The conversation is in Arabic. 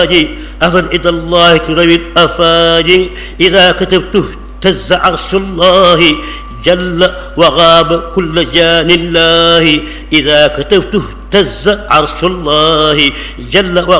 أفن إلى الله تروي الأفاج إذا كتبته اهتز عرش الله جل وغاب كل جان الله إذا كتبته اهتز عرش الله جل وغاب